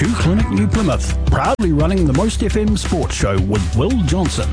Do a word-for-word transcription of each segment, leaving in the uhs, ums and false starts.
Shoe Clinic New Plymouth, proudly running the Most F M Sports Show with Will Johnson.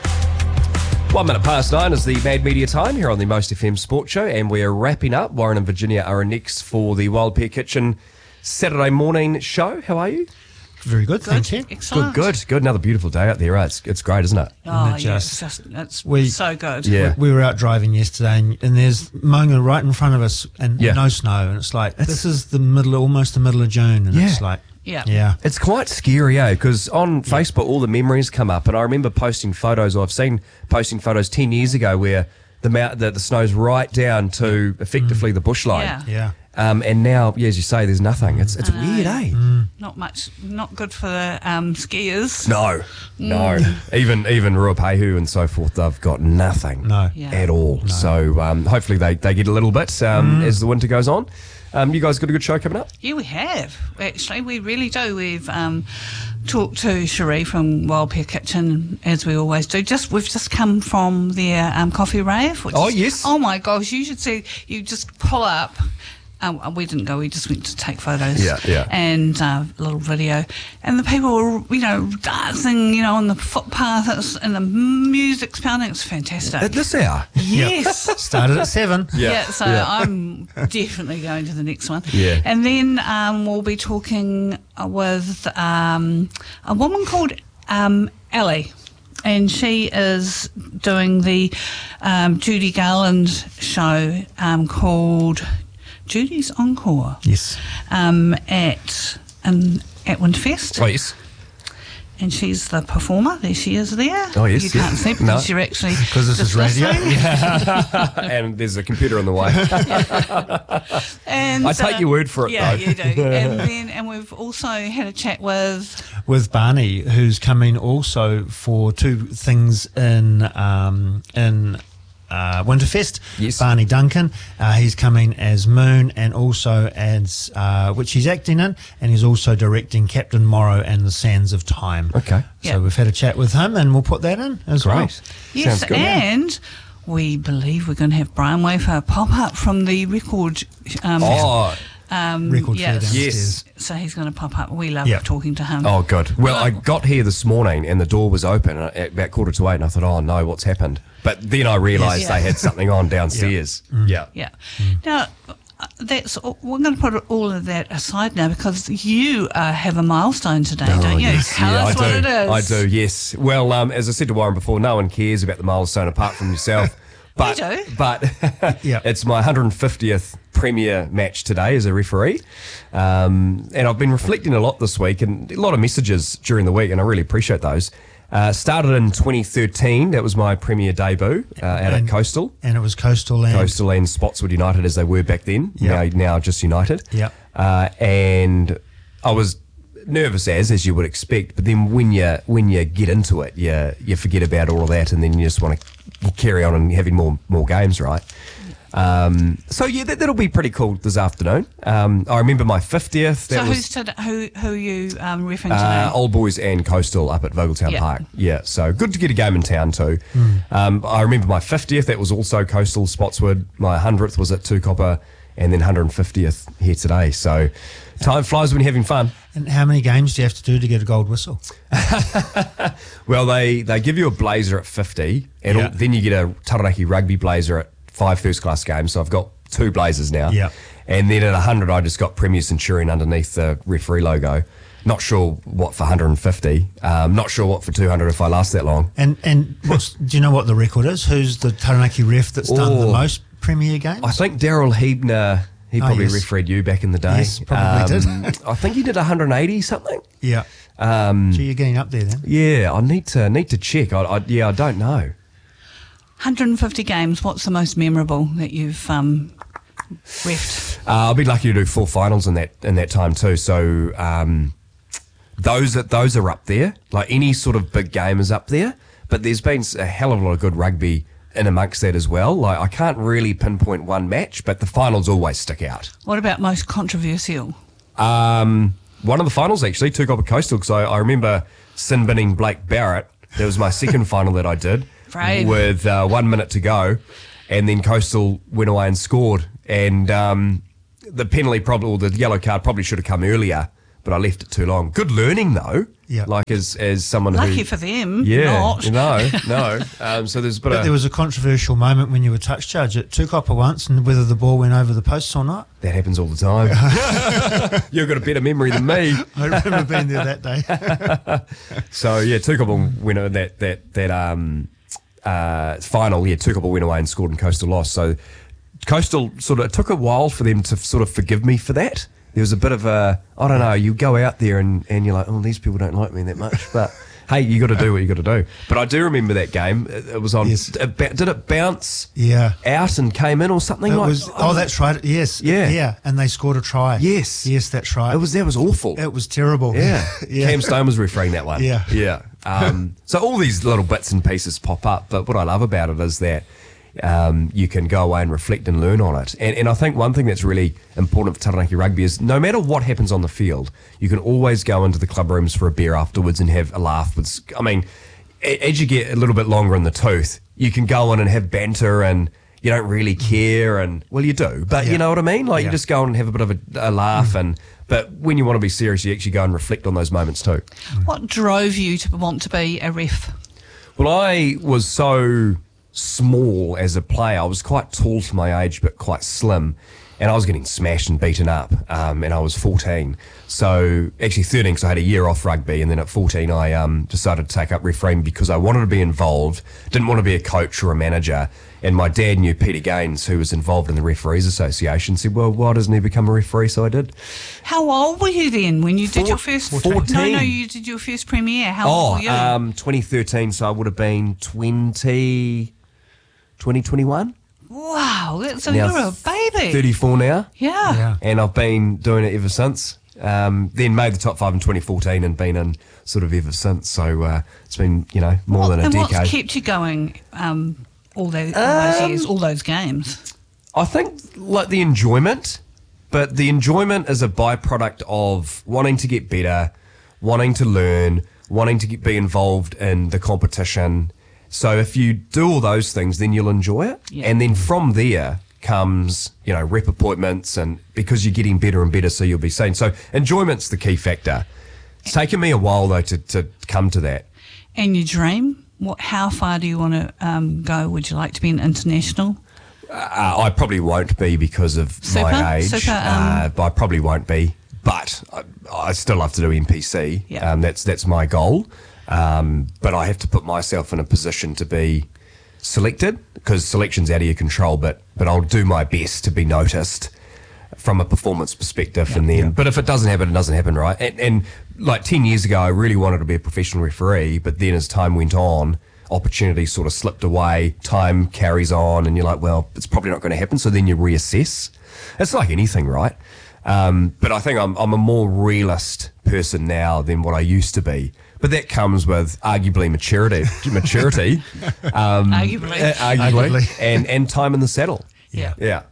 One minute past nine is the Mad Media time here on the Most F M Sports Show, and we are wrapping up. Warren and Virginia are next for the Wild Pear Kitchen Saturday morning show. How are you? Very good, Good, thank you. excellent. Good, good, good. Another beautiful day out there, right? It's, it's great, isn't it? Oh, it yeah, just- it's just it's we- so good. Yeah. We were out driving yesterday, and, and there's Maunga right in front of us, and Yeah. no snow, and it's like this is the middle, almost the middle of June, and Yeah. it's like, Yeah. yeah, It's quite scary, eh? Because on Facebook, all the memories come up, and I remember posting photos, or I've seen posting photos ten years ago where the mount, the, the snow's right down to effectively the bush line. Yeah. yeah. Um, and now, yeah, as you say, there's nothing. It's it's I know. weird, eh? Not much, not good for the um, skiers. No, no. Even even Ruapehu and so forth, they've got nothing No. Yeah. at all. So um, hopefully they, they get a little bit um, as the winter goes on. Um, you guys got a good show coming up? Yeah, we have. Actually, we really do. We've um, talked to Cherie from Wild Pear Kitchen, as we always do. Just We've just come from their um, coffee rave. Which Oh, is- yes. Oh, my gosh. You should see. You just pull up. Um, we didn't go, we just went to take photos Yeah, yeah. and uh, a little video. And the people were, you know, dancing, you know, on the footpath, it's, and the music's pounding. It's fantastic. At this hour? Yes. Started at seven. Yeah, so yeah. I'm definitely going to the next one. Yeah. And then um, we'll be talking with um, a woman called um, Ellie. And she is doing the um, Judy Garland show um, called Judy's Encore Yes. um, at um, at Winterfest. Oh, yes. And she's the performer. There she is there. Oh, yes, You can't yes. see because No. you're actually... 'Cause this is just radio. listening. And there's a computer on the way. And, I take uh, your word for it, yeah, though. you do. And then, and we've also had a chat with. With Barney, who's coming also for two things in um, in uh, Winterfest. Yes. Barney Duncan, uh, he's coming as Moon, and also as uh, which he's acting in, and he's also directing Captain Morrow and the Sands of Time. Okay. So Yeah. we've had a chat with him, and we'll put that in as well. Great. Yes, Sounds good. and we believe we're going to have Brian Wafer pop up from the record. Um, Oh, um, Record fair yes. downstairs. Yes. So he's going to pop up. We love Yeah. talking to him. oh, good. Well, I got here this morning and the door was open at about quarter to eight, and I thought, oh no, what's happened? But then I realised Yes. they had something on downstairs. Yeah. Yeah. Now, uh, that's all- we're going to put all of that aside now because you uh, have a milestone today, Oh, don't you? yes. Tell yeah, us I what do. it is. I do, yes. Well, um, as I said to Warren before, no one cares about the milestone apart from yourself. But, do. But Yeah. it's my one hundred fiftieth Premier match today as a referee. Um, and I've been reflecting a lot this week and a lot of messages during the week, and I really appreciate those. Uh, started in twenty thirteen. That was my Premier debut uh, out at And- Coastal. And it was Coastal and Coastal and Spotswood United as they were back then. Yeah. Now, now just United. Yeah. Uh, and I was nervous as as you would expect, but then when you when you get into it, you you forget about all of that, and then you just want to carry on and having more more games, right? Um, so yeah, that, that'll be pretty cool this afternoon. Um, I remember my fiftieth. So That who's was to, who who are you um, referring to? uh, now? Old Boys and Coastal up at Vogeltown Yeah. Park. Yeah, so good to get a game in town too. Um, I remember my fiftieth. That was also Coastal Spotswood. My hundredth was at Two Copper, and then one hundred fiftieth here today. So time flies when you're having fun. And how many games do you have to do to get a gold whistle? Well, they, they give you a blazer at fifty, and Yeah. all, then you get a Taranaki rugby blazer at five first class games. So I've got two blazers now. Yeah. And then at one hundred, I just got Premier Centurion underneath the referee logo. Not sure what for one hundred fifty. Um, not sure what for two hundred if I last that long. And and what's, do you know what the record is? Who's the Taranaki ref that's done the Oh. most Premier games? I think Daryl Hebner, he Oh, probably yes. refereed you back in the day. Yes, probably did. I think he did one hundred eighty something. yeah. Um, So you're getting up there then. yeah, I need to need to check. I, I, yeah, I don't know. one hundred fifty games. What's the most memorable that you've um, refed? Uh, I've been lucky to do four finals in that in that time too. So um, those are, those are up there. Like any sort of big game is up there. But there's been a hell of a lot of good rugby in amongst that as well. Like I can't really pinpoint one match, but the finals always stick out. What about most controversial? Um, one of the finals actually, Two Copper Coastal, because I, I remember sin binning Blake Barrett. That was my second final that I did. Brave. With uh, one minute to go, and then Coastal went away and scored. And um, the penalty probably, or the yellow card probably should have come earlier but I left it too long. Good learning though. Yeah. Like as as someone Lucky who. for them, Yeah. not. No. No. Um, so there's a bit But of, there was a controversial moment when you were touch judge at Tukapa once, and whether the ball went over the posts or not. that happens all the time. You've got a better memory than me. I remember being there that day. So yeah, Tukapa went uh, that that that um uh final. Yeah, Tukapa went away and scored and Coastal lost. So Coastal sort of it took a while for them to sort of forgive me for that. There was a bit of a I don't know. You go out there and, and you're like, oh, these people don't like me that much, but hey, you got to do what you got to do. But I do remember that game. It, it was on. Yes. It, ba- did it bounce Yeah. out and came in or something It like? was, oh, that's right. Yes. Yeah. Yeah. And they scored a try. Yes. Yes, that's right. It was that was awful. It was terrible. Yeah. yeah. Cam Stone was refereeing that one. Yeah. Yeah. Um, so all these little bits and pieces pop up, but what I love about it is that um, you can go away and reflect and learn on it. And, and I think one thing that's really important for Taranaki Rugby is no matter what happens on the field, you can always go into the club rooms for a beer afterwards and have a laugh. With, I mean, a- as you get a little bit longer in the tooth, you can go in and have banter and you don't really care, and well, you do, but Yeah. you know what I mean. Like Yeah. you just go and have a bit of a, a laugh, and but when you want to be serious, you actually go and reflect on those moments too. What drove you to want to be a ref? Well, I was so small as a player. I was quite tall for my age, but quite slim, and I was getting smashed and beaten up. Um, and I was fourteen, so actually thirteen, because I had a year off rugby, and then at fourteen, I um, decided to take up refereeing because I wanted to be involved. Didn't want to be a coach or a manager. And my dad knew Peter Gaines, who was involved in the Referees Association. Said, "Well, why doesn't he become a referee?" So I did. How old were you then when you did Four- your first? fourteen. No, no, you did your first premiere. How old Oh, were you? um, twenty thirteen. So I would have been twenty, twenty twenty-one. Wow, that's so Now you're a baby. thirty-four now. Yeah. Yeah. And I've been doing it ever since. Um, then made the top five in twenty fourteen and been in sort of ever since. So uh, it's been, you know, more What- than a and decade. what's kept you going um, all, those, all those years, all those games? I think like the enjoyment, but the enjoyment is a byproduct of wanting to get better, wanting to learn, wanting to get, be involved in the competition. So if you do all those things, then you'll enjoy it. Yeah. And then from there comes, you know, rep appointments, and because you're getting better and better, so you'll be seen. So enjoyment's the key factor. It's taken me a while though to, to come to that. And your dream? What? How far do you want to um, go? Would you like to be an international? Uh, I probably won't be because of Super? my age. Super, um, uh, but I probably won't be. But I, I still love to do N P C. Yeah. Um, that's that's my goal. Um, but I have to put myself in a position to be selected, because selection's out of your control. But but I'll do my best to be noticed from a performance perspective, and then. But if it doesn't happen, it doesn't happen, right? And, and like ten years ago, I really wanted to be a professional referee, but then as time went on, opportunities sort of slipped away. Time carries on, and you're like, well, it's probably not going to happen. So then you reassess. It's like anything, right? Um, but I think I'm I'm a more realist person now than what I used to be. But that comes with arguably maturity, maturity, um, Arguably. uh, arguably, Arguably. and and time in the saddle. Yeah. Yeah.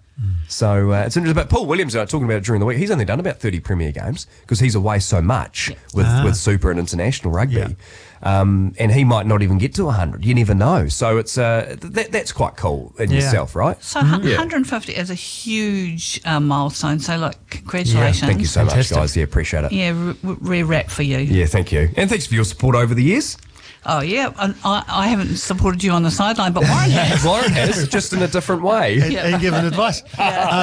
So uh, it's interesting. But Paul Williams, I was talking about it during the week. He's only done about thirty Premier games because he's away so much with, Ah. with Super and international rugby, Yeah. um, and he might not even get to one hundred. You never know. So it's uh, th- that's quite cool in Yeah. yourself, right? So one hundred fifty is a huge uh, milestone. So look, congratulations. Thank you so Fantastic. much, guys. Yeah, appreciate it. Yeah, r- r- rare rap for you. Yeah, thank you, and thanks for your support over the years. Oh yeah, I, I I haven't supported you on the sideline, but Warren has. Warren has, just in a different way. And, and giving advice. Um,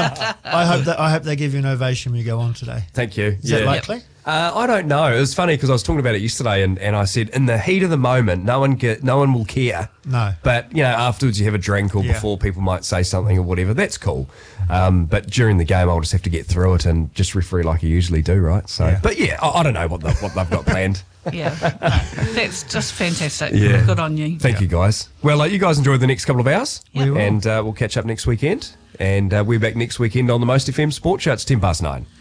I hope that I hope they give you an ovation when you go on today. Thank you. Is that likely? Uh, I don't know. It was funny because I was talking about it yesterday, and, and I said, in the heat of the moment, no one get, no one will care. No. But you know, afterwards you have a drink, or Yeah. before people might say something or whatever. That's cool. Um, but during the game, I'll just have to get through it and just referee like I usually do, right? So, Yeah. but yeah, I, I don't know what, the, what they've got planned. Yeah, no, that's just fantastic. Yeah. Good on you. Thank you, guys. Well, uh, you guys enjoy the next couple of hours, We will. and uh, we'll catch up next weekend. And uh, we're back next weekend on the Most F M Sports Show. It's ten past nine.